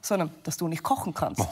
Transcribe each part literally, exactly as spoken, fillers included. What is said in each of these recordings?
sondern dass du nicht kochen kannst.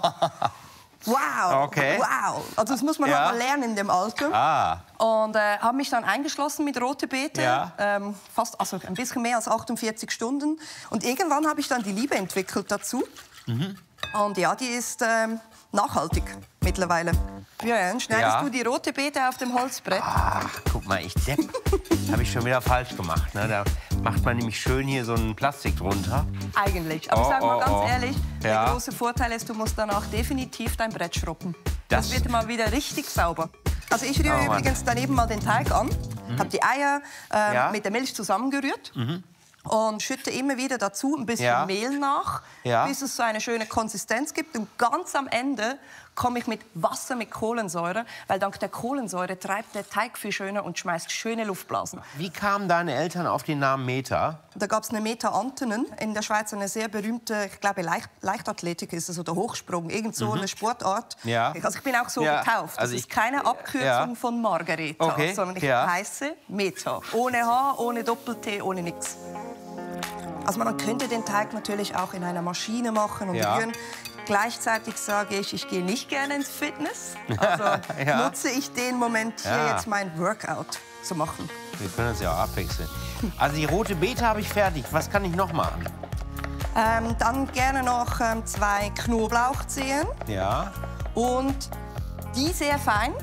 Wow, okay. wow. Also das muss man ja. halt mal lernen in dem Alter. Ah. Und äh, habe mich dann eingeschlossen mit rote Beete, ja. ähm, fast, also ein bisschen mehr als achtundvierzig Stunden. Und irgendwann habe ich dann die Liebe entwickelt dazu. Mhm. Und ja, die ist ähm, nachhaltig mittlerweile. Björn, schneidest ja. du die rote Beete auf dem Holzbrett? Ach, guck mal, ich Depp. Habe ich schon wieder falsch gemacht. Ne? Da macht man nämlich schön hier so ein Plastik drunter. Eigentlich. Aber oh, sag mal oh, ganz oh. ehrlich, ja. der große Vorteil ist, du musst danach definitiv dein Brett schruppen. Das, das wird mal wieder richtig sauber. Also ich rühre oh, übrigens daneben mal den Teig an, mhm. habe die Eier äh, ja. mit der Milch zusammengerührt. Mhm. Und schütte immer wieder dazu ein bisschen ja. Mehl nach, ja. bis es so eine schöne Konsistenz gibt. Und ganz am Ende komme ich mit Wasser mit Kohlensäure, weil dank der Kohlensäure treibt der Teig viel schöner und schmeißt schöne Luftblasen. Wie kamen deine Eltern auf den Namen Meta? Da gab es eine Meta Antonen, in der Schweiz eine sehr berühmte, ich glaube Leicht Leichtathletik ist es, oder Hochsprung, irgend so mhm. eine Sportart. Ja. Also ich bin auch so ja. getauft. Das also ist keine Abkürzung ja. von Margareta, okay. sondern ich ja. heiße Meta. Ohne H, ohne Doppel-T, ohne nix. Also man könnte den Teig natürlich auch in einer Maschine machen und ja. rühren. Gleichzeitig sage ich, ich gehe nicht gerne ins Fitness. Also ja. nutze ich den Moment, hier ja. jetzt mein Workout zu machen. Wir können uns ja auch abwechseln. Also die rote Beete habe ich fertig. Was kann ich noch machen? Ähm, dann gerne noch ähm, zwei Knoblauchzehen. Ja. Und die sehr fein.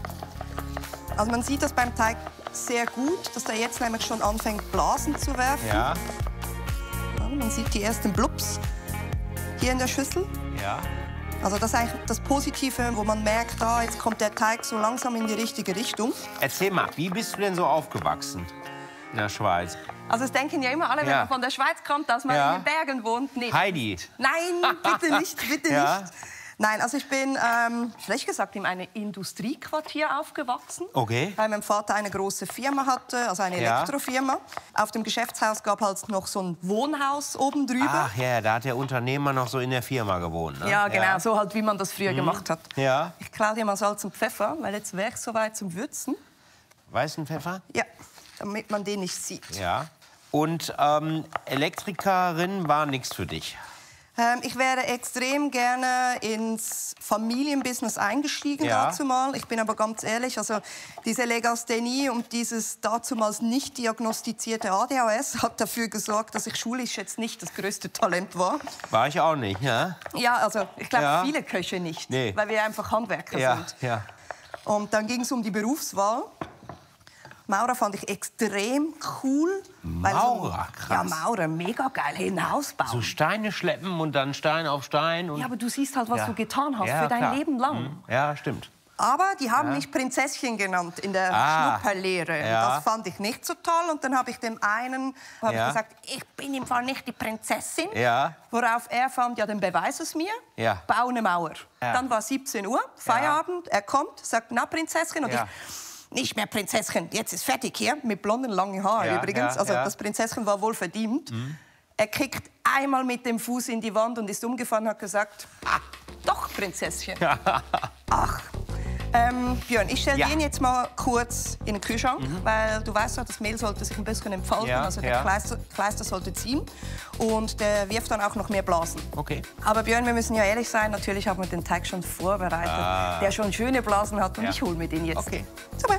Also man sieht das beim Teig sehr gut, dass der jetzt nämlich schon anfängt, Blasen zu werfen. Ja. Man sieht die ersten Blups hier in der Schüssel. Ja. Also das ist eigentlich das Positive, wo man merkt, da jetzt kommt der Teig so langsam in die richtige Richtung. Erzähl mal, wie bist du denn so aufgewachsen in der Schweiz? Also es denken ja immer alle, wenn ja. man von der Schweiz kommt, dass man ja. in den Bergen wohnt. Nee. Heidi. Nein, bitte nicht, bitte ja. nicht. Nein, also ich bin, ähm, frech gesagt, in einem Industriequartier aufgewachsen. Okay. Weil mein Vater eine große Firma hatte, also eine ja. Elektrofirma. Auf dem Geschäftshaus gab es halt noch so ein Wohnhaus oben drüber. Ach ja, da hat der Unternehmer noch so in der Firma gewohnt, ne? Ja, genau, ja. so halt, wie man das früher mhm. gemacht hat. Ja. Ich klaue dir mal Salz und Pfeffer, weil jetzt wäre ich soweit zum Würzen. Weißen Pfeffer? Ja, damit man den nicht sieht. Ja. Und ähm, Elektrikerin war nichts für dich? Ähm, ich wäre extrem gerne ins Familienbusiness eingestiegen ja. dazumal. Ich bin aber ganz ehrlich, also diese Legasthenie und dieses dazumals nicht diagnostizierte A D H S hat dafür gesorgt, dass ich schulisch jetzt nicht das größte Talent war. War ich auch nicht, ja? Ja, also ich glaube ja. viele Köche nicht, nee. weil wir einfach Handwerker ja. sind. Ja. Und dann ging es um die Berufswahl. Maurer fand ich extrem cool. Maurer, so, krass. Ja, Maurer, mega geil. Hey, ein Haus bauen. So Steine schleppen und dann Stein auf Stein. Und ja, aber du siehst halt, was ja. du getan hast ja, für dein klar. Leben lang. Mhm. Ja, stimmt. Aber die haben ja. mich Prinzesschen genannt in der ah. Schnupperlehre. Ja. Das fand ich nicht so toll. Und dann habe ich dem einen hab ja. ich gesagt, ich bin im Fall nicht die Prinzessin. Ja. Worauf er fand, ja, dann beweis es mir. Ja. Bau eine Mauer. Ja. Dann war siebzehn Uhr, Feierabend. Ja. Er kommt, sagt, na, Prinzessin. Und ja. ich, nicht mehr Prinzessin, jetzt ist fertig hier. Mit blonden, langen Haaren ja. übrigens. Ja. Also ja. das Prinzessin war wohl verdient. Mhm. Er kickt einmal mit dem Fuß in die Wand und ist umgefahren und hat gesagt, ah, doch, Prinzesschen. Ach. Ähm, Björn, ich stelle ja. den jetzt mal kurz in den Kühlschrank, mhm. weil du weißt ja, das Mehl sollte sich ein bisschen entfalten, ja, also der ja. Kleister, Kleister sollte ziehen und der wirft dann auch noch mehr Blasen. Okay. Aber Björn, wir müssen ja ehrlich sein, natürlich haben wir den Teig schon vorbereitet, ah. der schon schöne Blasen hat und ja. ich hole mir den jetzt. Okay. Super.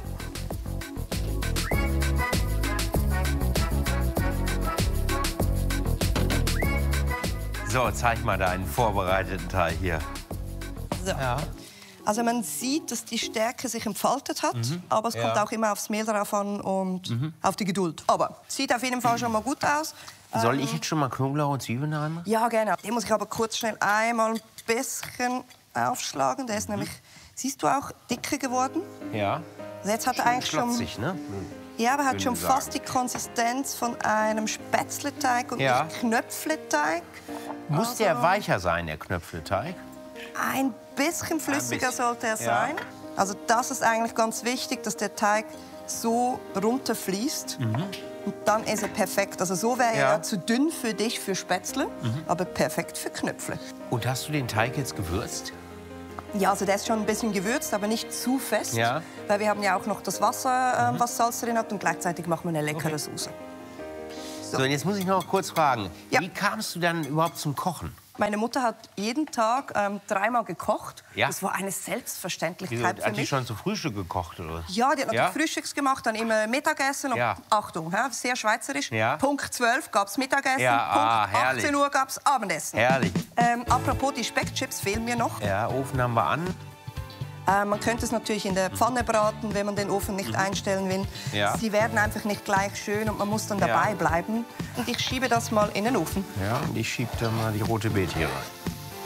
So, zeig mal deinen vorbereiteten Teig hier. So. Ja. Also man sieht, dass die Stärke sich entfaltet hat, mhm. aber es ja. kommt auch immer aufs Mehl drauf an und mhm. auf die Geduld. Aber sieht auf jeden Fall schon mal gut aus. Soll ähm, ich jetzt schon mal Knoblauch und Zwiebeln rein? Ja, gerne. Den muss ich aber kurz schnell einmal ein bisschen aufschlagen. Der ist mhm. nämlich, siehst du auch, dicker geworden. Ja. Also jetzt hat er eigentlich schon... Ne? Ja, aber er hat schon fast die Konsistenz von einem Spätzleteig und ja. nicht Knöpfleteig. Muss also, der weicher sein, der Knöpfleteig? Ein bisschen flüssiger Ein bisschen. sollte er sein. Ja. Also das ist eigentlich ganz wichtig, dass der Teig so runterfließt. Mhm. Und dann ist er perfekt. Also so wäre ja. er zu dünn für dich, für Spätzle, mhm. aber perfekt für Knöpfle. Und hast du den Teig jetzt gewürzt? Ja, also der ist schon ein bisschen gewürzt, aber nicht zu fest. Ja. Weil wir haben ja auch noch das Wasser, äh, mhm. was Salz drin hat. Und gleichzeitig machen wir eine leckere okay. Soße. So. So, und jetzt muss ich noch kurz fragen. Ja. Wie kamst du dann überhaupt zum Kochen? Meine Mutter hat jeden Tag ähm, dreimal gekocht. Ja? Das war eine Selbstverständlichkeit Wieso, für mich. Hat die schon zu Frühstück gekocht, oder? Ja, die hat ja? natürlich Frühstücks gemacht, dann immer Mittagessen. Und ja. Achtung, ja, sehr schweizerisch. Ja. Punkt zwölf gab es Mittagessen, ja, ah, Punkt achtzehn Uhr gab es Abendessen. Herrlich. Ähm, apropos, die Speckchips fehlen mir noch. Ja, Ofen haben wir an. Äh, man könnte es natürlich in der Pfanne braten, wenn man den Ofen nicht mhm. einstellen will. Ja. Sie werden einfach nicht gleich schön und man muss dann dabei ja. bleiben. Und ich schiebe das mal in den Ofen. Ja, und ich schiebe dann mal die rote Beete hier rein.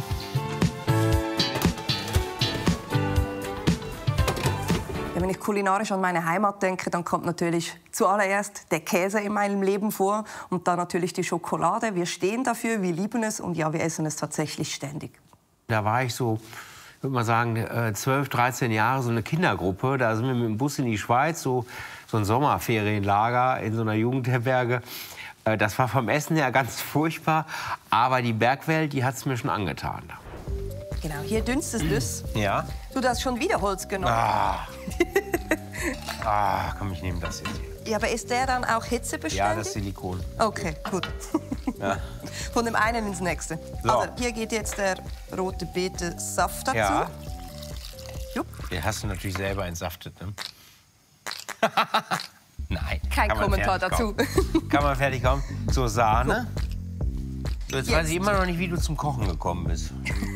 Wenn ich kulinarisch an meine Heimat denke, dann kommt natürlich zuallererst der Käse in meinem Leben vor und dann natürlich die Schokolade. Wir stehen dafür, wir lieben es und ja, wir essen es tatsächlich ständig. Da war ich so, ich würde mal sagen, zwölf, dreizehn Jahre, so eine Kindergruppe. Da sind wir mit dem Bus in die Schweiz, so, so ein Sommerferienlager in so einer Jugendherberge. Das war vom Essen her ganz furchtbar, aber die Bergwelt, die hat es mir schon angetan. Genau, hier dünstest es. Ja. Du hast schon wieder Holz genommen. Ah, ah komm, ich nehme das jetzt hier. Ja, aber ist der dann auch hitzebeständig? Ja, das ist Silikon. Okay, gut. Ja. Von dem einen ins nächste. So. Also, hier geht jetzt der rote Beete-Saft dazu. Ja. Jupp. Den hast du natürlich selber entsaftet, ne? Nein. Kein Kommentar dazu. Kann man fertig kommen. So, Sahne. So, jetzt, jetzt weiß ich immer noch nicht, wie du zum Kochen gekommen bist.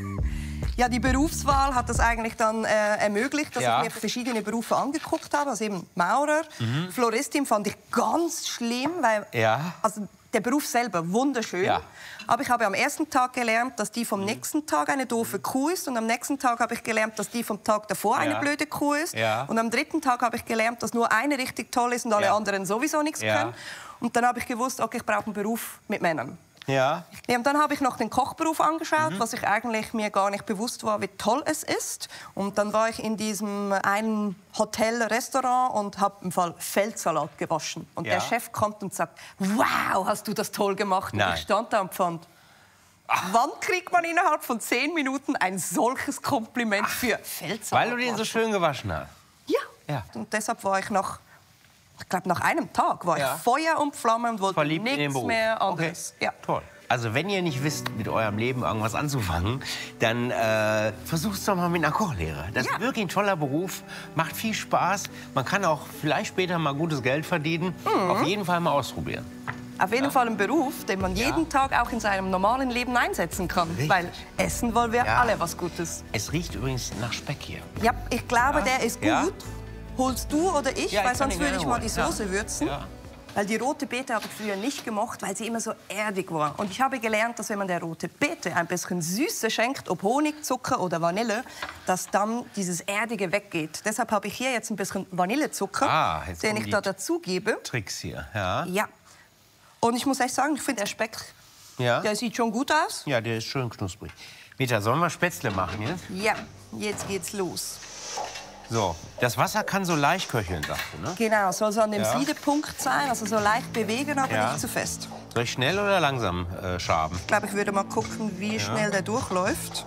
Ja, die Berufswahl hat das eigentlich dann äh, ermöglicht, dass ja. ich mir verschiedene Berufe angeguckt habe. Also eben Maurer, mhm. Floristin fand ich ganz schlimm, weil ja. also der Beruf selber wunderschön. Ja. Aber ich habe am ersten Tag gelernt, dass die vom nächsten Tag eine doofe Kuh ist. Und am nächsten Tag habe ich gelernt, dass die vom Tag davor ja. eine blöde Kuh ist. Ja. Und am dritten Tag habe ich gelernt, dass nur eine richtig toll ist und alle ja. anderen sowieso nichts ja. können. Und dann habe ich gewusst, okay, ich brauche einen Beruf mit Männern. Ja. Ja, und dann habe ich noch den Kochberuf angeschaut, mhm. was ich eigentlich mir gar nicht bewusst war, wie toll es ist. Und dann war ich in diesem einen Hotel, Restaurant und habe im Fall Feldsalat gewaschen. Und ja. der Chef kommt und sagt, wow, hast du das toll gemacht. Nein. Und ich stand da und fand, ach. Wann kriegt man innerhalb von zehn Minuten ein solches Kompliment Ach. für Feldsalat? Weil du den so schön gewaschen hast. Ja. ja. Und deshalb war ich nach, ich glaube, nach einem Tag war ja. ich Feuer und Flamme und wollte Verliebt nichts mehr anderes. Okay. Ja. Toll. Also wenn ihr nicht wisst, mit eurem Leben irgendwas anzufangen, dann äh, versucht es doch mal mit einer Kochlehre. Das ja. ist wirklich ein toller Beruf, macht viel Spaß. Man kann auch vielleicht später mal gutes Geld verdienen. Mhm. Auf jeden Fall mal ausprobieren. Auf jeden ja. Fall ein Beruf, den man jeden ja. Tag auch in seinem normalen Leben einsetzen kann. Richtig. Weil essen wollen wir ja. alle was Gutes. Es riecht übrigens nach Speck hier. Ja, ich glaube, ja. der ist gut. Ja. Holst du oder ich? Ja, weil ich sonst würde ich mal die Soße ja. würzen. Ja. Weil die rote Beete habe ich früher nicht gemocht, weil sie immer so erdig war. Und ich habe gelernt, dass wenn man der rote Beete ein bisschen Süße schenkt, ob Honig, Zucker oder Vanille, dass dann dieses Erdige weggeht. Deshalb habe ich hier jetzt ein bisschen Vanillezucker, ah, den ich da dazu gebe. Tricks hier, ja. Ja. Und ich muss echt sagen, ich finde der Speck, ja. der sieht schon gut aus. Ja, der ist schön knusprig. Meta, sollen wir Spätzle machen jetzt? Ja, jetzt geht's los. So, das Wasser kann so leicht köcheln, sagst du, ne? Genau, soll so an dem ja. Siedepunkt sein, also so leicht bewegen, aber ja. nicht zu fest. Soll ich schnell oder langsam äh, schaben? Ich glaube, ich würde mal gucken, wie ja. schnell der durchläuft.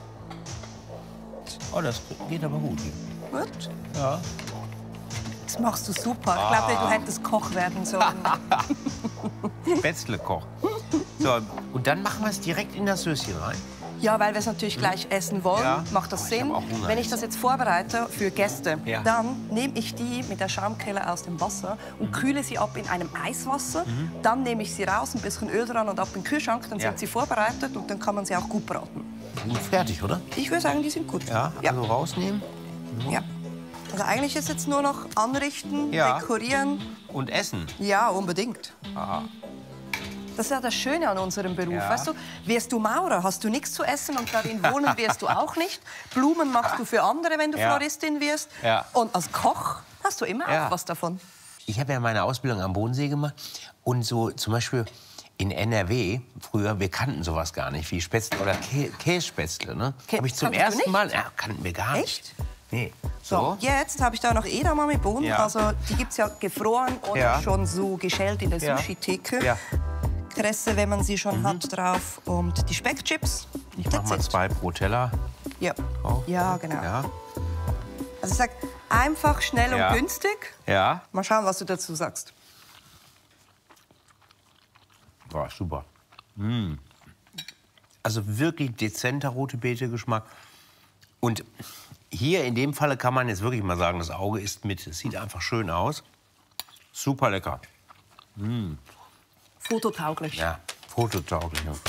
Oh, das geht aber gut. Gut? Ja. Das machst du super. Ah. Ich glaube, du hättest Koch werden sollen. Spätzle-Koch. So, und dann machen wir es direkt in das Söschen rein. Ja, weil wir es natürlich gleich essen wollen, ja. macht das oh, Sinn. Ich Wenn ich das jetzt vorbereite für Gäste, ja. dann nehme ich die mit der Schaumkelle aus dem Wasser und kühle sie ab in einem Eiswasser. Mhm. Dann nehme ich sie raus, ein bisschen Öl dran und ab in den Kühlschrank. Dann ja. sind sie vorbereitet und dann kann man sie auch gut braten. Und fertig, oder? Ich würde sagen, die sind gut. Ja, ja. also rausnehmen. Mhm. Ja. Also eigentlich ist jetzt nur noch anrichten, ja. dekorieren. Und essen. Ja, unbedingt. Aha. Das ist ja das Schöne an unserem Beruf. Ja. Weißt du, wirst du Maurer, hast du nichts zu essen und darin wohnen wirst du auch nicht. Blumen machst du für andere, wenn du ja. Floristin wirst. Ja. Und als Koch hast du immer ja. auch was davon. Ich habe ja meine Ausbildung am Bodensee gemacht. Und so zum Beispiel in N R W, früher, wir kannten sowas gar nicht, wie Spätzle oder Kä Kässpätzle. Ne? Habe ich zum ersten Mal, ja, kannten wir gar nicht. Echt? Nee. So. So, jetzt habe ich da noch Edamame-Bohnen. Ja. Also, die gibt es ja gefroren oder ja. schon so geschält in der ja. Sushi-Theke. Ja. Kresse, wenn man sie schon mhm. hat, drauf. Und die Speckchips. Ich mache mal zwei pro Teller. Ja, oh. ja genau. Ja. Also ich sag einfach, schnell und ja. günstig. Ja. Mal schauen, was du dazu sagst. Boah, super. Mm. Also wirklich dezenter rote Beete-Geschmack. Und hier in dem Falle kann man jetzt wirklich mal sagen, das Auge isst mit. Es sieht einfach schön aus. Super lecker. Mm. Fototauglich. Ja, fototauglich. Ja.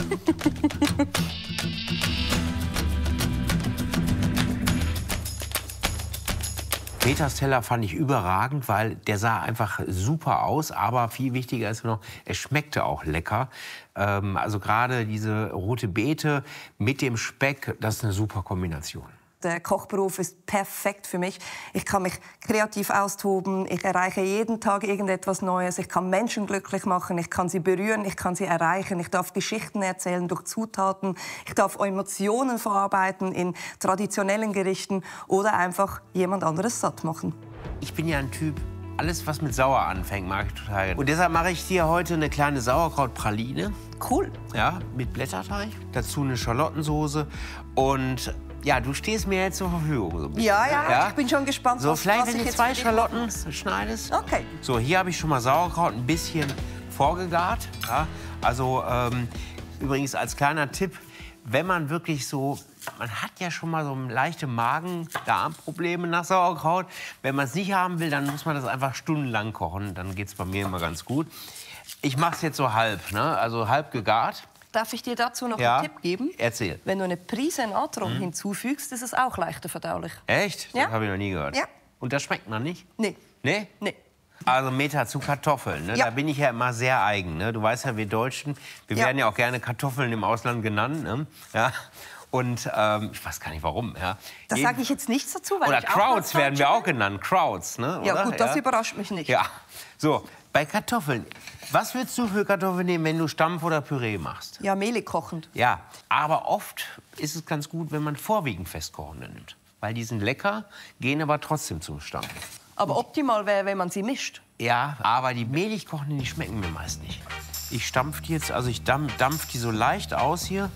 Metas Teller fand ich überragend, weil der sah einfach super aus. Aber viel wichtiger ist noch, es schmeckte auch lecker. Ähm, also gerade diese rote Beete mit dem Speck, das ist eine super Kombination. Der Kochberuf ist perfekt für mich. Ich kann mich kreativ austoben, ich erreiche jeden Tag irgendetwas Neues. Ich kann Menschen glücklich machen, ich kann sie berühren, ich kann sie erreichen. Ich darf Geschichten erzählen durch Zutaten. Ich darf Emotionen verarbeiten in traditionellen Gerichten oder einfach jemand anderes satt machen. Ich bin ja ein Typ, alles was mit Sauer anfängt, mag ich total gerne. Und deshalb mache ich dir heute eine kleine Sauerkrautpraline. Cool. Ja, mit Blätterteig. Dazu eine Schalottensoße und ja, du stehst mir jetzt zur Verfügung. So ein bisschen, ja, ja, ja, ich bin schon gespannt, so, was, vielleicht, was wenn du zwei Schalotten schneidest. Okay. So, hier habe ich schon mal Sauerkraut ein bisschen vorgegart. Ja, also ähm, übrigens als kleiner Tipp, wenn man wirklich so, man hat ja schon mal so leichte Magen-Darm-Probleme nach Sauerkraut. Wenn man es nicht haben will, dann muss man das einfach stundenlang kochen. Dann geht es bei mir immer ganz gut. Ich mache es jetzt so halb, ne? Also halb gegart. Darf ich dir dazu noch ja, einen Tipp geben? Erzähl. Wenn du eine Prise Natron hm. hinzufügst, ist es auch leichter verdaulich. Echt? Ja. Das habe ich noch nie gehört. Ja. Und das schmeckt man nicht? Nee. Nee? Nee. Also Meta zu Kartoffeln, ne? Ja. Da bin ich ja immer sehr eigen. Ne? Du weißt ja, wir Deutschen, wir ja. werden ja auch gerne Kartoffeln im Ausland genannt. Ne? Ja. Und ähm, ich weiß gar nicht warum. Ja. Das sage ich jetzt nichts dazu, weil Oder ich Krauts werden wir auch genannt. Krauts, ne? Ja Oder? gut, das ja. überrascht mich nicht. Ja. So, bei Kartoffeln. Was würdest du für Kartoffeln nehmen, wenn du Stampf oder Püree machst? Ja, mehlig kochend. Ja, aber oft ist es ganz gut, wenn man vorwiegend festkochende nimmt. Weil die sind lecker, gehen aber trotzdem zum Stampf. Aber optimal wäre, wenn man sie mischt. Ja, aber die mehlig kochenden, die schmecken mir meist nicht. Ich stampf die jetzt, also ich dampf, dampf die so leicht aus hier.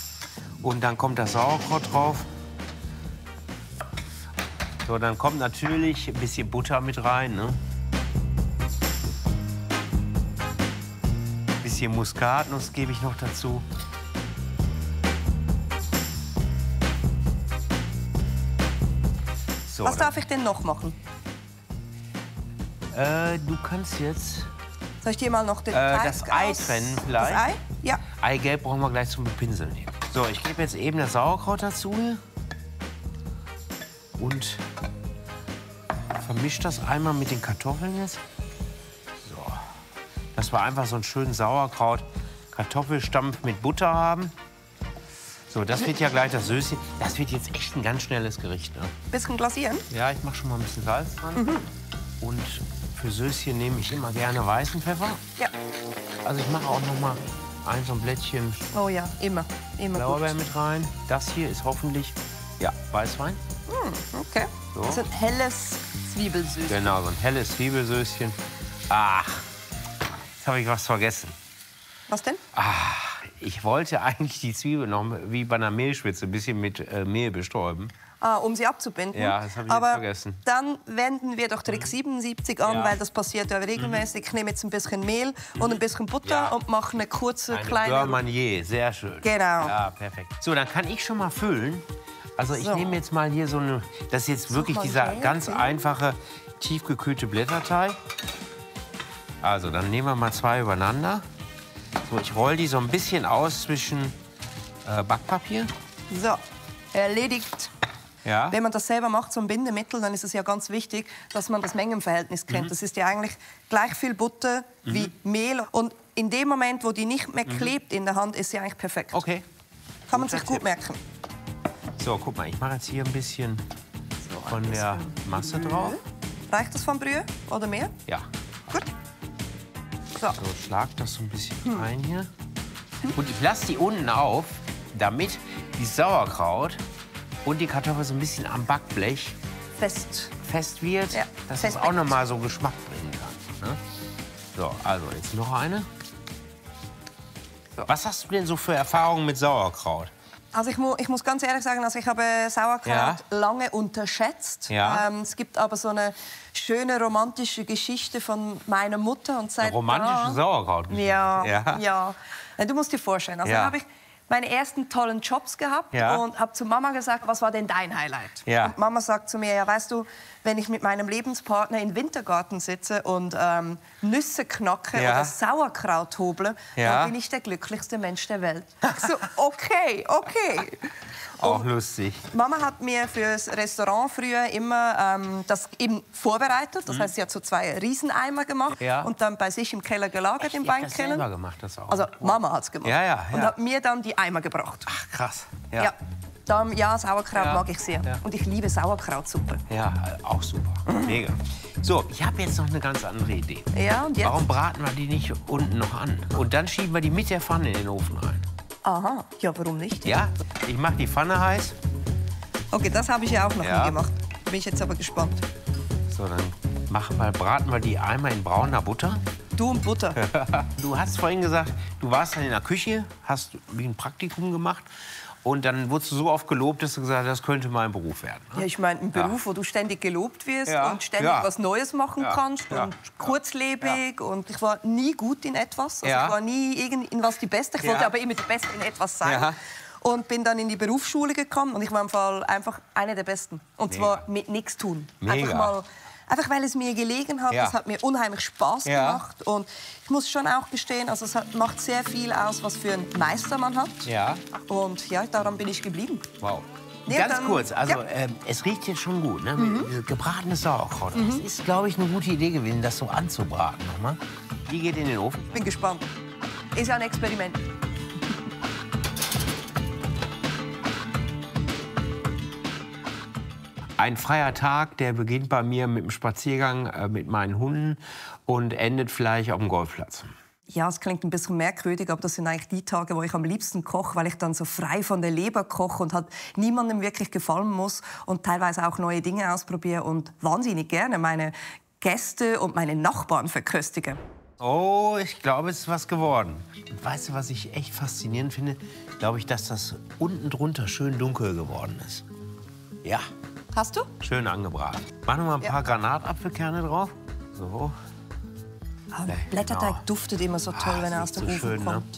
Und dann kommt das Sauerkraut drauf. So, dann kommt natürlich ein bisschen Butter mit rein, ne? Ein bisschen Muskatnuss gebe ich noch dazu. So, Was darf ich denn noch machen? Äh, du kannst jetzt Soll ich dir mal noch den äh, Teig das Ei aus... trennen vielleicht. Das Ei? Ja. Eigelb brauchen wir gleich zum Bepinseln nehmen. So, ich gebe jetzt eben das Sauerkraut dazu hier. Und vermische das einmal mit den Kartoffeln jetzt. So. Dass wir einfach so einen schönen Sauerkraut-Kartoffelstampf mit Butter haben. So, das wird ja gleich das Söschen. Das wird jetzt echt ein ganz schnelles Gericht. Ne? Bisschen glasieren? Ja, ich mache schon mal ein bisschen Salz dran. Mhm. Und für Söschen nehme ich immer gerne weißen Pfeffer. Ja. Also ich mache auch noch mal ein so ein Blättchen oh ja, immer, immer Blaubeer mit rein. Das hier ist hoffentlich ja, Weißwein. Mm, okay. So. Das ist ein helles Zwiebelsöschen. Genau, so ein helles Zwiebelsöschen. Ach, jetzt habe ich was vergessen. Was denn? Ach, ich wollte eigentlich die Zwiebel noch wie bei einer Mehlschwitze ein bisschen mit äh, Mehl bestäuben. Ah, um sie abzubinden. Ja, das habe ich Aber jetzt vergessen. Dann wenden wir doch Trick siebenundsiebzig an, Ja. weil das passiert ja regelmäßig. Ich nehme jetzt ein bisschen Mehl und ein bisschen Butter Ja. und mache eine kurze, Eine kleine... Beurre Manier, sehr schön. Genau. Ja, perfekt. So, dann kann ich schon mal füllen. Also ich So. nehme jetzt mal hier so eine, das ist jetzt Such wirklich mal dieser her, ganz ja. einfache, tiefgekühlte Blätterteig. Also, dann nehmen wir mal zwei übereinander. So, ich roll die so ein bisschen aus zwischen äh, Backpapier. So, erledigt. Ja. Wenn man das selber macht, so ein Bindemittel, dann ist es ja ganz wichtig, dass man das Mengenverhältnis kennt. Mhm. Das ist ja eigentlich gleich viel Butter Mhm. wie Mehl. Und in dem Moment, wo die nicht mehr klebt in der Hand, ist sie eigentlich perfekt. Okay. Kann man Guter sich gut Tipp. merken. So, guck mal, ich mache jetzt hier ein bisschen So, ein von der bisschen Masse Brühe. drauf. Reicht das von Brühe oder mehr? Ja. Gut. So. So, schlag das so ein bisschen ein hier. Und ich lasse die unten auf, damit die Sauerkraut und die Kartoffel so ein bisschen am Backblech Fest. fest wird, Ja, dass fest es auch backt. noch mal so Geschmack bringen kann. Ne? So, also jetzt noch eine. So. Was hast du denn so für Erfahrungen mit Sauerkraut? Also ich, mu ich muss ganz ehrlich sagen, also ich habe Sauerkraut Ja. lange unterschätzt. Ja. Ähm, es gibt aber so eine schöne romantische Geschichte von meiner Mutter. Und seit Eine romantische da, Sauerkraut. Ja, Ja. ja. Du musst dir vorstellen, also Ja. dann habe ich meine ersten tollen Jobs gehabt ja. und habe zu Mama gesagt, was war denn dein Highlight? Ja. Und Mama sagt zu mir, ja, weißt du, wenn ich mit meinem Lebenspartner im Wintergarten sitze und ähm, Nüsse knacke ja. oder Sauerkraut hoble, ja. dann bin ich der glücklichste Mensch der Welt. Ich so, okay, okay. Auch und lustig. Mama hat mir fürs Restaurant früher immer ähm, das eben vorbereitet. Das mhm. heißt, sie hat so zwei Rieseneimer gemacht ja. und dann bei sich im Keller gelagert, Echt? im Weinkeller. Das selber gemacht, das auch. Also Mama hat es gemacht. Ja, ja, ja. Und hat mir dann die Eimer gebracht. Ach, krass. Ja, ja. Dann, ja Sauerkraut ja. mag ich sehr. Ja. Und ich liebe Sauerkrautsuppe. Ja, auch super. Mega. So, ich habe jetzt noch eine ganz andere Idee. Ja, und jetzt? Warum braten wir die nicht unten noch an? Und dann schieben wir die mit der Pfanne in den Ofen rein. Aha, ja, warum nicht? Ja, ich mache die Pfanne heiß. Okay, das habe ich ja auch noch ja. nie gemacht. Bin ich jetzt aber gespannt. So, dann machen wir, braten wir die einmal in brauner Butter. Du und Butter. Du hast vorhin gesagt, du warst dann in der Küche, hast wie ein Praktikum gemacht. Und dann wurdest du so oft gelobt, dass du gesagt hast, das könnte mein Beruf werden. Ne? Ja, ich meine, ein Beruf, ja. wo du ständig gelobt wirst ja. und ständig ja. was Neues machen ja. kannst ja. und kurzlebig. Ja. Und ich war nie gut in etwas. Also ja. ich war nie in was die Beste. Ich wollte ja. aber immer die Beste in etwas sein. Ja. Und bin dann in die Berufsschule gekommen und ich war im Fall einfach eine der Besten. Und Mega. zwar mit nichts tun. Mega. Einfach mal... Einfach weil es mir gelegen hat, ja. es hat mir unheimlich Spaß ja. gemacht. Und ich muss schon auch gestehen, also es hat, macht sehr viel aus, was für einen Meister man hat. Ja. Und ja, daran bin ich geblieben. Wow. Nee, Ganz dann, kurz, also ja. ähm, es riecht jetzt schon gut, ne? Mhm. Gebratenes Sauerkraut. Mhm. Das ist, glaube ich, eine gute Idee gewesen, das so anzubraten nochmal. Die geht in den Ofen. Bin gespannt. Ist ja ein Experiment. Ein freier Tag, der beginnt bei mir mit dem Spaziergang äh, mit meinen Hunden und endet vielleicht auf dem Golfplatz. Ja, es klingt ein bisschen merkwürdig, aber das sind eigentlich die Tage, wo ich am liebsten koche, weil ich dann so frei von der Leber koche und halt niemandem wirklich gefallen muss und teilweise auch neue Dinge ausprobiere und wahnsinnig gerne meine Gäste und meine Nachbarn verköstige. Oh, ich glaube, es ist was geworden. Und weißt du, was ich echt faszinierend finde? Glaube ich, dass das unten drunter schön dunkel geworden ist. Ja. Hast du? Schön angebraten. Mach noch mal ein ja. paar Granatapfelkerne drauf. So. Oh, Blätterteig genau. duftet immer so toll, ah, wenn er aus dem so Ofen schön, kommt.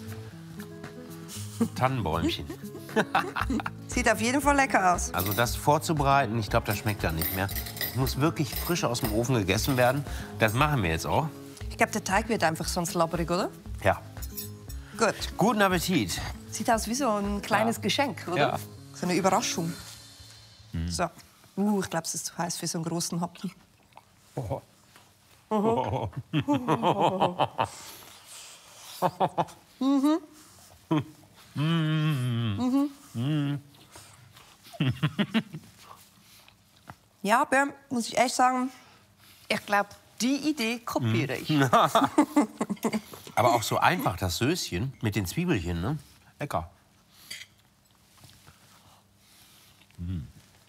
Ne? Tannenbäumchen. Sieht auf jeden Fall lecker aus. Also das vorzubereiten, ich glaube, das schmeckt dann nicht mehr. Es muss wirklich frisch aus dem Ofen gegessen werden. Das machen wir jetzt auch. Ich glaube, der Teig wird einfach sonst labberig, oder? Ja. Gut. Guten Appetit. Sieht aus wie so ein kleines ja. Geschenk, oder? Ja. So eine Überraschung. Mhm. So. Uh, ich glaube, es ist zu heiß für so einen großen Happen. Oh. Oh. Oh. Mhm. Mhm. Mhm. Ja, aber muss ich echt sagen, ich glaube, die Idee kopiere ich. Aber auch so einfach, das Söschen mit den Zwiebelchen, ne? Lecker. Mhm.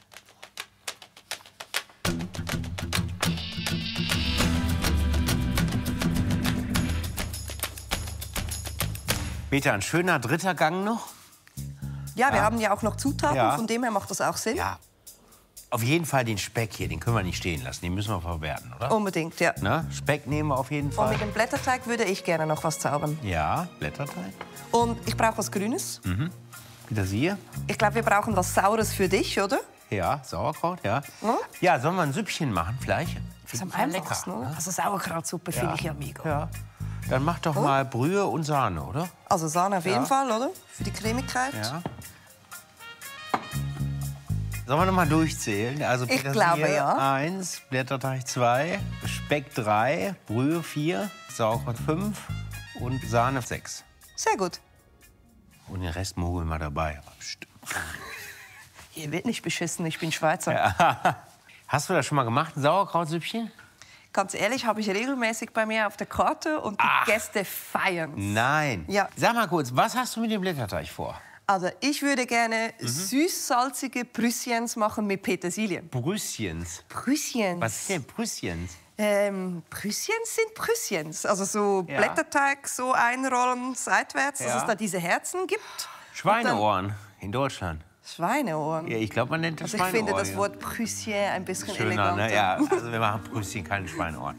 Peter, ein schöner dritter Gang noch? Ja, wir ja. haben ja auch noch Zutaten, ja. von dem her macht das auch Sinn. Ja. Auf jeden Fall den Speck hier, den können wir nicht stehen lassen, den müssen wir verwerten, oder? Unbedingt, ja. Na, Speck nehmen wir auf jeden Fall. Und mit dem Blätterteig würde ich gerne noch was zaubern. Ja, Blätterteig. Und ich brauche was Grünes. Mhm. Petersilie. Ich glaube, wir brauchen was Saures für dich, oder? Ja, Sauerkraut, ja. Hm? Ja, sollen wir ein Süppchen machen, vielleicht? Das ist am einfachsten, oder? Also Sauerkrautsuppe ja. finde ich ja mega. Ja. Dann mach doch hm? mal Brühe und Sahne, oder? Also Sahne auf jeden ja. Fall, oder? Für die Cremigkeit. Ja. Sollen wir noch mal durchzählen? Also ich glaube, ja. Eins, Blätterteig zwei, Speck drei, Brühe vier, Sauerkraut fünf und Sahne sechs. Sehr gut. Und den Rest mogeln wir dabei. Hier wird nicht beschissen, ich bin Schweizer. Ja. Hast du das schon mal gemacht, ein Sauerkrautsüppchen? Ganz ehrlich, habe ich regelmäßig bei mir auf der Karte und die Ach. Gäste feiern. Nein. Ja. Sag mal kurz, was hast du mit dem Blätterteig vor? Also ich würde gerne mhm. süß-salzige Brüsschens machen mit Petersilie. Brüsschens? Brüsschens. Was ist denn Brüsschens? Ähm, Brüsschens sind Brüsschens. Also so ja. Blätterteig so einrollen seitwärts, ja. dass es da diese Herzen gibt. Schweineohren in Deutschland. Schweineohren? Ja, ich glaube, man nennt das also ich Schweineohren. Ich finde das Wort Brüsschen ein bisschen schöner, eleganter. Ne? Ja, also wir machen Brüsschen, keine Schweineohren.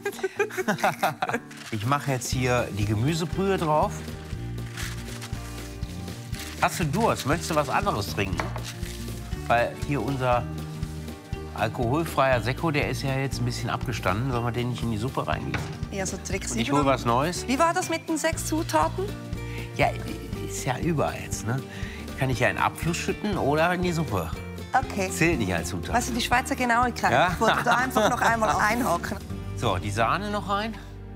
Ich mache jetzt hier die Gemüsebrühe drauf. Hast du Durst? Möchtest du was anderes trinken? Weil hier unser alkoholfreier Sekko, der ist ja jetzt ein bisschen abgestanden. Sollen wir den nicht in die Suppe reingießen? Ja, so Tricks. Und ich hole was Neues. Wie war das mit den sechs Zutaten? Ja, ist ja über jetzt, ne? Kann ich ja in Abfluss schütten oder in die Suppe. Okay. Zählt nicht als Zutat. Weißt du, die Schweizer Genauigkeit. Ja? Ich wollte da einfach noch einmal einhaken. So, die Sahne noch rein.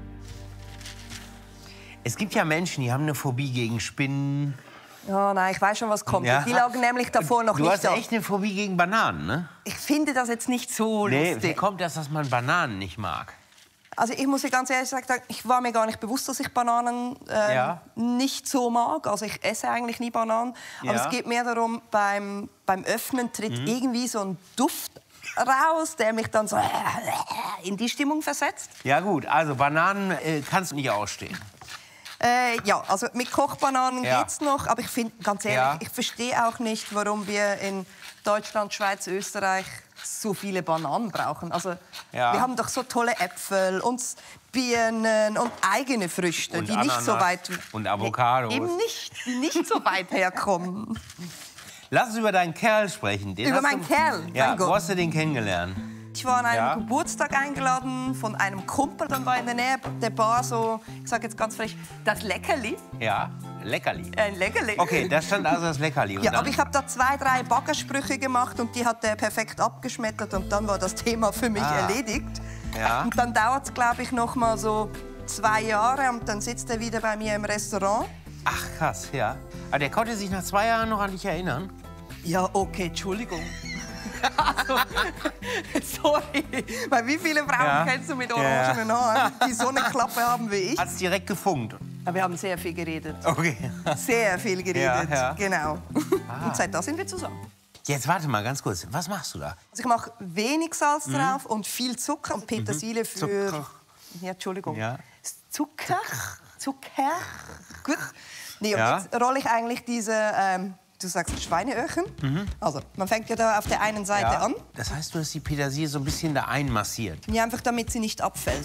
Es gibt ja Menschen, die haben eine Phobie gegen Spinnen. Oh nein, ich weiß schon, was kommt. Ja. Die lagen nämlich davor noch du nicht hast da. echt eine Phobie gegen Bananen, ne? Ich finde das jetzt nicht so nee, lustig. Wie kommt das, dass man Bananen nicht mag? Also ich muss dir ganz ehrlich sagen, ich war mir gar nicht bewusst, dass ich Bananen äh, ja. nicht so mag. Also ich esse eigentlich nie Bananen. Aber ja. es geht mehr darum, beim, beim Öffnen tritt mhm. irgendwie so ein Duft raus, der mich dann so in die Stimmung versetzt. Ja gut, also Bananen äh, kannst du nicht ausstehen. Äh, ja, also mit Kochbananen ja. geht's noch. Aber ich finde, ganz ehrlich, ja. ich verstehe auch nicht, warum wir in Deutschland, Schweiz, Österreich so viele Bananen brauchen. Also ja. wir haben doch so tolle Äpfel und Birnen und eigene Früchte, und die Ananas nicht so weit und Avocados. Eben nicht, die nicht so weit herkommen. Lass uns über deinen Kerl sprechen. Den über meinen du, Kerl? Ja, mein wo Gott. hast du den kennengelernt? Ich war an einem ja. Geburtstag eingeladen von einem Kumpel, dann war in der Nähe der Bar so, ich sage jetzt ganz frech, das Leckerli. Ja, Leckerli. Ein Leckerli. Okay, da stand also das Leckerli. Und ja, dann? aber ich habe da zwei, drei Baggersprüche gemacht und die hat er perfekt abgeschmettert und dann war das Thema für mich ah. erledigt. Ja. Und dann dauert es, glaube ich, noch mal so zwei Jahre und dann sitzt er wieder bei mir im Restaurant. Ach krass, ja. Aber der konnte sich nach zwei Jahren noch an dich erinnern? Ja, okay, Entschuldigung. Also, sorry, weil wie viele Frauen ja. kennst du mit orangenen ja. Haaren, die so eine Klappe haben wie ich? Hat's direkt gefunkt? Ja, wir haben sehr viel geredet. Okay. Sehr viel geredet, ja, ja. genau. Ah. Und seit da sind wir zusammen. Jetzt warte mal ganz kurz, was machst du da? Also ich mache wenig Salz mhm. drauf und viel Zucker und Petersilie für... Zucker. Ja, Entschuldigung. Ja. Zucker? Zucker? Gut. Nee, und ja. jetzt rolle ich eigentlich diese... Ähm, Du sagst Schweineöhrchen. Mhm. Also, man fängt ja da auf der einen Seite ja. an. Das heißt, du hast die Petersilie so ein bisschen da einmassiert. Ja, einfach damit sie nicht abfällt.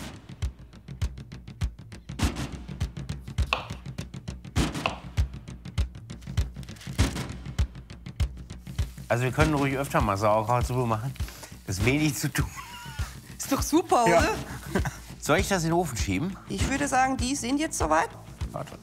Also wir können ruhig öfter mal Sauerkrautsuppe machen. Das ist wenig zu tun. Ist doch super, ja. oder? Soll ich das in den Ofen schieben? Ich würde sagen, die sind jetzt soweit. Warte.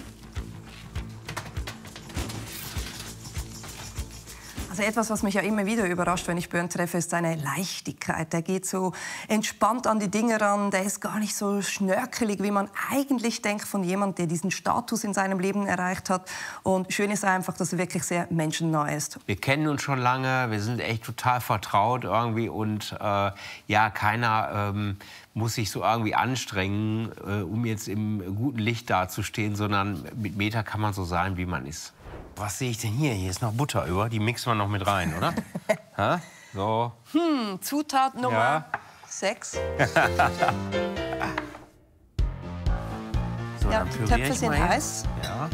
Also etwas, was mich ja immer wieder überrascht, wenn ich Björn treffe, ist seine Leichtigkeit. Der geht so entspannt an die Dinge ran. Der ist gar nicht so schnörkelig, wie man eigentlich denkt von jemandem, der diesen Status in seinem Leben erreicht hat. Und schön ist einfach, dass er wirklich sehr menschennah ist. Wir kennen uns schon lange, wir sind echt total vertraut irgendwie. Und äh, ja, keiner ähm, muss sich so irgendwie anstrengen, äh, um jetzt im guten Licht dazustehen, sondern mit Meta kann man so sein, wie man ist. Was sehe ich denn hier? Hier ist noch Butter über. Die mixen wir noch mit rein, oder? Ha? So. Hm, Zutat Nummer ja. sechs. So, ja, die Töpfe sind heiß. Ja.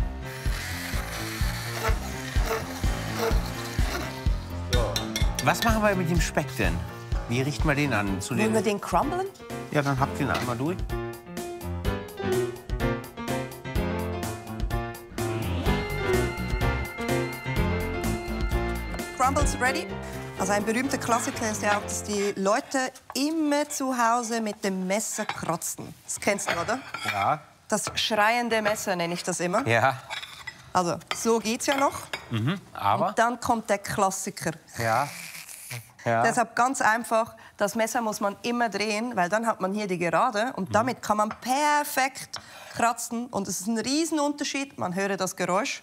So. Was machen wir mit dem Speck denn? Wie richten wir den an? Zu Wollen den... wir den crumblen? Ja, dann habt den einmal durch. Crumbles ready. Also ein berühmter Klassiker ist ja auch, dass die Leute immer zu Hause mit dem Messer kratzen. Das kennst du, oder? Ja. Das schreiende Messer nenne ich das immer. Ja. Also so geht's ja noch. Mhm, aber? Und dann kommt der Klassiker. Ja. Ja. Deshalb ganz einfach, das Messer muss man immer drehen, weil dann hat man hier die Gerade und damit kann man perfekt kratzen. Und es ist ein Riesenunterschied. Man höre das Geräusch.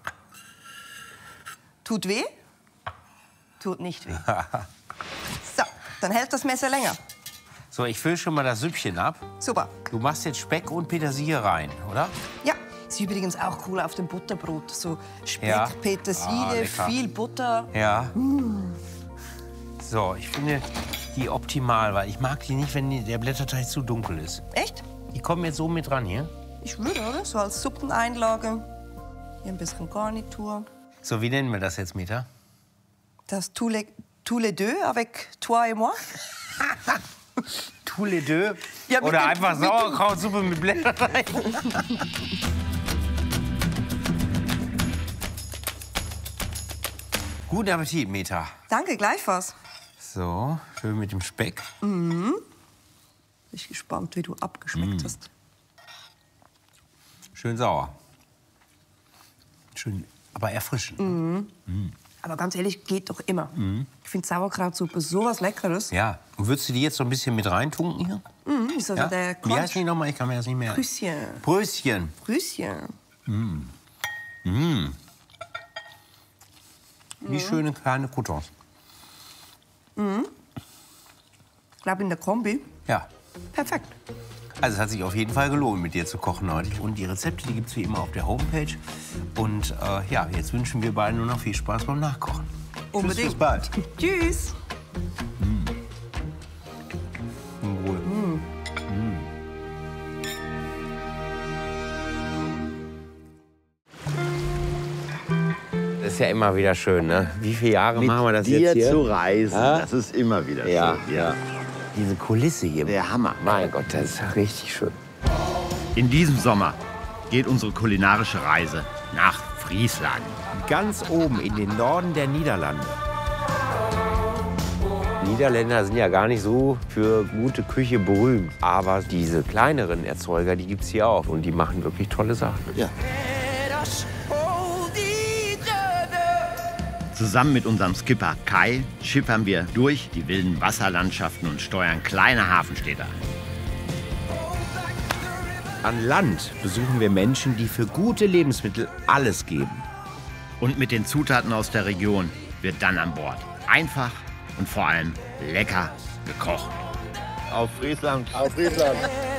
Tut weh. Tut nicht weh. So, dann hält das Messer länger. So, ich fülle schon mal das Süppchen ab. Super. Du machst jetzt Speck und Petersilie rein, oder? Ja, ist übrigens auch cool auf dem Butterbrot. So Speck, ja. Petersilie, ah, viel Butter. Ja. Mm. So, ich finde die optimal, weil ich mag die nicht, wenn die, der Blätterteig zu dunkel ist. Echt? Die kommen jetzt so mit ran hier. Ich würde, oder? So als Suppeneinlage. Hier ein bisschen Garnitur. So, wie nennen wir das jetzt, Meta? Das tous les, tous les deux avec toi et moi. Tous les deux? Ja, oder dem, einfach mit Sauerkrautsuppe mit Blätterteig? Guten Appetit, Meta. Danke, gleichfalls. So, schön mit dem Speck. Mhm. Bin ich gespannt, wie du abgeschmeckt mhm. hast. Schön sauer. Schön, aber erfrischend. Mhm. Mhm. Aber ganz ehrlich, geht doch immer. Mhm. Ich finde Sauerkrautsuppe sowas Leckeres. Ja. Und würdest du die jetzt so ein bisschen mit reintunken hier? Mhm. Ist also ja? der Wie heißt die nochmal? Ich kann mir das nicht mehr... Prüsschen. Prüsschen. Prüsschen. Mhm. Mhm. Wie mhm. schöne kleine Croutons. Mhm. Ich glaube, in der Kombi. Ja. Perfekt. Also es hat sich auf jeden Fall gelohnt, mit dir zu kochen heute. Und die Rezepte, die gibt es wie immer auf der Homepage. Und äh, ja, jetzt wünschen wir beiden nur noch viel Spaß beim Nachkochen. Unbedingt. Tschüss, bis bald. Tschüss. Mm. In Ruhe. Mm. Mm. Das ist ja immer wieder schön, ne? Wie viele Jahre mit machen wir das dir jetzt hier? zu reisen, ja? Das ist immer wieder ja, schön. Ja. Diese Kulisse hier. Der Hammer. Mein Gott, das ist richtig schön. In diesem Sommer geht unsere kulinarische Reise nach Friesland. Ganz oben in den Norden der Niederlande. Niederländer sind ja gar nicht so für gute Küche berühmt. Aber diese kleineren Erzeuger, die gibt es hier auch. Und die machen wirklich tolle Sachen. Ja. Zusammen mit unserem Skipper Kai schippern wir durch die wilden Wasserlandschaften und steuern kleine Hafenstädte an. An Land besuchen wir Menschen, die für gute Lebensmittel alles geben. Und mit den Zutaten aus der Region wird dann an Bord einfach und vor allem lecker gekocht. Auf Friesland. Auf Friesland.